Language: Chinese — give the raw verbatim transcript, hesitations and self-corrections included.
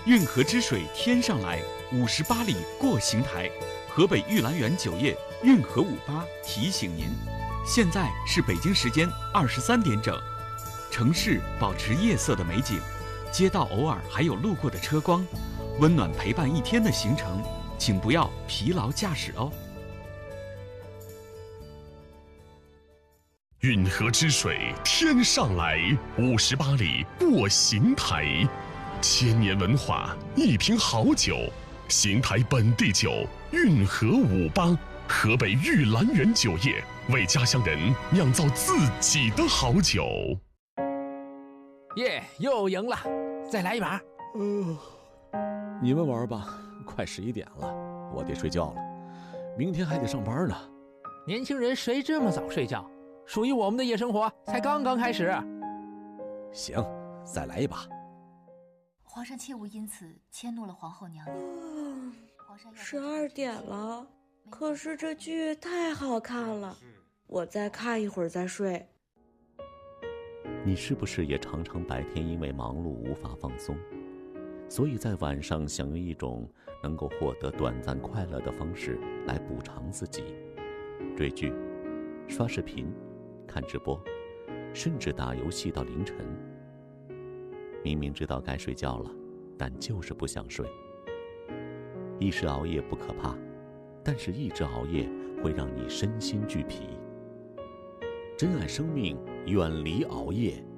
运河之水天上来，五十八里过邢台。河北玉兰园酒业运河五八提醒您，现在是北京时间二十三点整，城市保持夜色的美景，街道偶尔还有路过的车光，温暖陪伴一天的行程，请不要疲劳驾驶哦。 运河之水天上来，五十八里过邢台。千年文化，一瓶好酒，邢台本地酒运河五八，河北玉兰园酒业为家乡人酿造自己的好酒。 耶，又赢了，再来一把。 呃，你们玩吧，快十一点了，我得睡觉了，明天还得上班呢。 年轻人谁这么早睡觉？属于我们的夜生活才刚刚开始。 行，再来一把。 皇上切勿因此迁怒了皇后娘娘。 嗯，十二点了，可是这剧太好看了，我再看一会儿再睡。 你是不是也常常白天因为忙碌无法放松，所以在晚上想用一种能够获得短暂快乐的方式来补偿自己？追剧、刷视频、看直播，甚至打游戏到凌晨。明明知道该睡觉了，但就是不想睡。一时熬夜不可怕，但是一直熬夜会让你身心俱疲。珍爱生命，远离熬夜，